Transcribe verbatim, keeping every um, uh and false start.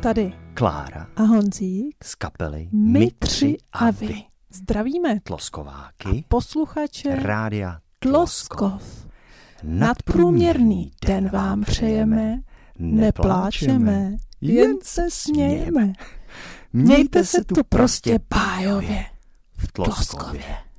tady Klára a Honzík z kapely My tři a vy. Zdravíme Tloskováky a posluchače Rádia Tloskov. Tloskov. Nadprůměrný den vám přejeme, nepláčeme, jen se smějeme. Mějte se tu prostě bájově v Tloskově.